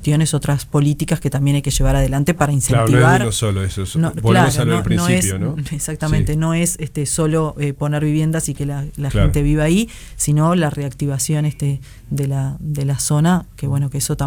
cuestiones, otras políticas que también hay que llevar adelante para incentivar. Claro, no es uno solo eso. Volvemos a lo del principio, ¿no? Exactamente, sí. No es solo poner viviendas y que la claro. gente viva ahí, sino la reactivación de la zona, que bueno, que eso también